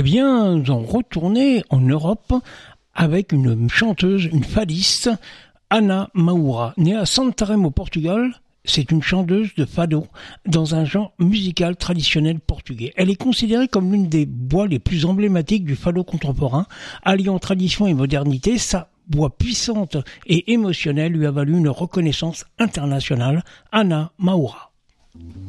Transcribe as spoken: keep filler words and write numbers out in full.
Eh bien, nous allons retourner en Europe avec une chanteuse, une fadiste, Ana Maura, née à Santarém au Portugal. C'est une chanteuse de fado dans un genre musical traditionnel portugais. Elle est considérée comme l'une des voix les plus emblématiques du fado contemporain, alliant tradition et modernité. Sa voix puissante et émotionnelle lui a valu une reconnaissance internationale. Ana Maura.